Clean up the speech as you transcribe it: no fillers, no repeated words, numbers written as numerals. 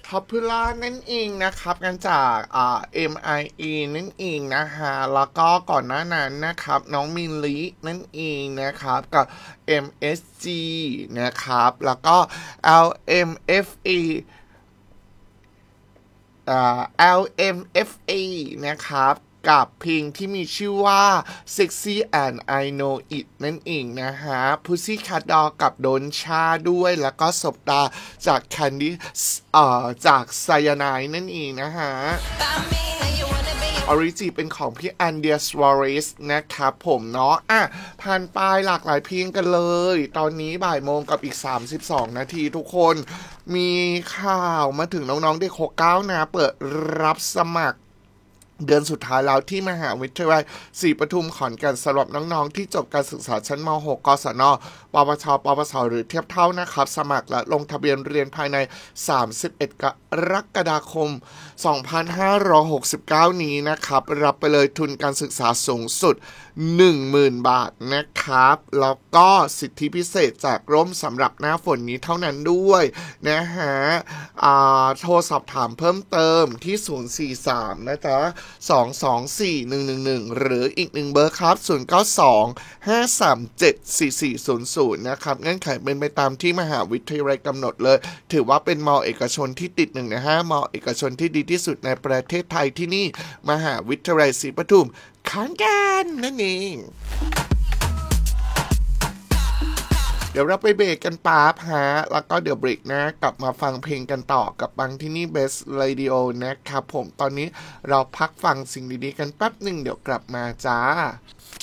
Popular นั่นเองนะครับกันจากMIE นั่นเองนะฮะแล้วก็ก่อนหน้านั้นนะครับน้องมิลลินั่นเองนะครับกับ MSG นะครับแล้วก็ LMFA LMFA นะครับกับเพลงที่มีชื่อว่า Sexy and I Know It นั่นเองนะฮะ Pussycat Dolls กับโดนชาด้วยแล้วก็สบตาจาก Candy จากไซยาไนด์นั่นเองนะฮะออริจิเป็นของพี่แอนเดียสวอริสนะครับผมเนาะผ่านไปหลากหลายเพลงกันเลย ตอนนี้บ่ายโมงกับอีก32นาทีทุกคนมีข่าวมาถึงน้องๆเด็ก69นะเปิดรับสมัครเดือนสุดท้ายแล้วที่มหาวิทยาลัยศรีปทุมขอนแก่นสำหรับน้องๆที่จบการศึกษาชั้นม .6 กศน ปวช ปวส หรือเทียบเท่านะครับสมัครและลงทะเบียนเรียนภายใน31กรกฎาคม2569นี้นะครับรับไปเลยทุนการศึกษาสูงสุด 10,000 บาทนะครับแล้วก็สิทธิพิเศษจากร่มสำหรับหน้าฝนนี้เท่านั้นด้วยนะฮะโทรสอบถามเพิ่มเติมที่043นะจ๊ะ224-111หรืออีก1เบอร์ครับ0925374400นะครับเงื่อนไขเป็นไปตามที่มหาวิทยาลัยกำหนดเลยถือว่าเป็นม.เอกชนที่ติด1ใน5ม.เอกชนที่ดีที่สุดในประเทศไทยที่นี่มหาวิทยาลัยศรีปทุมขอนแก่นนั่นเองเดี๋ยวเราไปเบรกกันป๊าบฮะแล้วก็เดี๋ยวเบรกนะกลับมาฟังเพลงกันต่อกับบังที่นี่ Best Radio นะครับผมตอนนี้เราพักฟังสิ่งดีๆกันแป๊บหนึ่งเดี๋ยวกลับมาจ้า